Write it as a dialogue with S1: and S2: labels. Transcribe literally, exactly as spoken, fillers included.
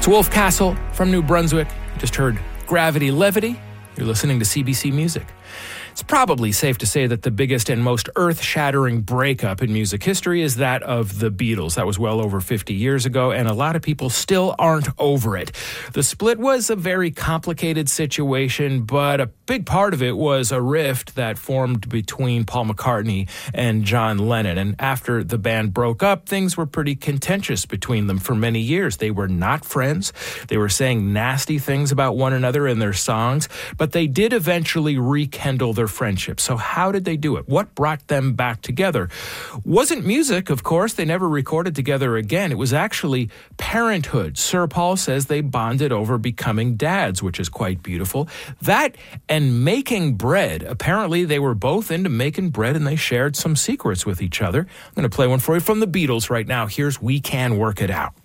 S1: It's Wolf Castle from New Brunswick. You just heard Gravity Levity. You're listening to C B C Music. It's probably safe to say that the biggest and most earth-shattering breakup in music history is that of the Beatles. That was well over fifty years ago, and a lot of people still aren't over it. The split was a very complicated situation, but a big part of it was a rift that formed between Paul McCartney and John Lennon. And after the band broke up, things were pretty contentious between them for many years. They were not friends. They were saying nasty things about one another in their songs, but they did eventually rekindle their friendship. So how did they do it? What brought them back together? Wasn't music, of course. They never recorded together again. It was actually parenthood. Sir Paul says they bonded over becoming dads, which is quite beautiful. That and making bread. Apparently, they were both into making bread and they shared some secrets with each other. I'm going to play one for you from the Beatles right now. Here's We Can Work It Out.